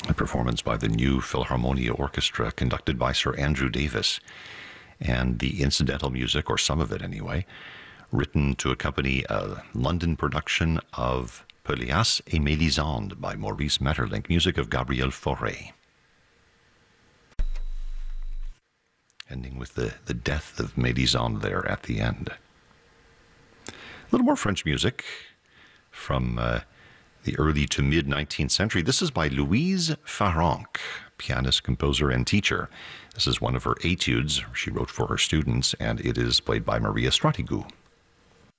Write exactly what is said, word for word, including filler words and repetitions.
a performance by the New Philharmonia Orchestra conducted by Sir Andrew Davis, and the incidental music, or some of it anyway, written to accompany a London production of Pelléas et Mélisande by Maurice Maeterlinck, music of Gabriel Fauré. Ending with the, the death of Mélisande there at the end. A little more French music from uh, the early to mid-nineteenth century. This is by Louise Farrenc, pianist, composer, and teacher. This is one of her etudes she wrote for her students, and it is played by Maria Stratigou.